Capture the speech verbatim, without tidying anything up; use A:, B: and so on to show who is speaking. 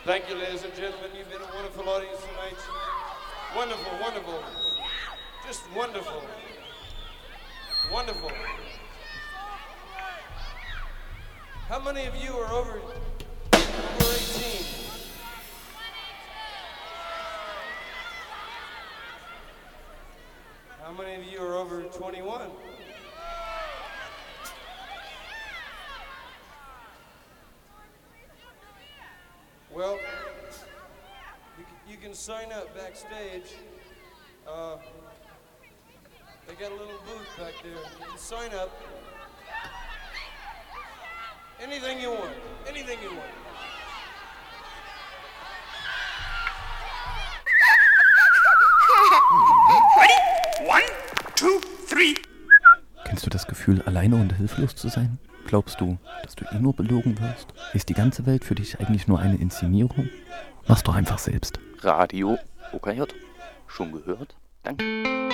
A: Thank you, ladies and gentlemen. You've been a wonderful audience tonight. Wonderful, wonderful. Just wonderful. Wonderful. How many of you are over, over eighteen? How many of you are over twenty-one? Well, you can, you can sign up backstage. Uh, they got a little booth back there. You can sign up. Anything you want. Anything you want.
B: Ready? One, two, three.
C: Kennst du das Gefühl, alleine und hilflos zu sein? Glaubst du, dass du eh nur belogen wirst? Ist die ganze Welt für dich eigentlich nur eine Inszenierung? Mach's doch einfach selbst.
D: Radio O K J. Schon gehört? Danke.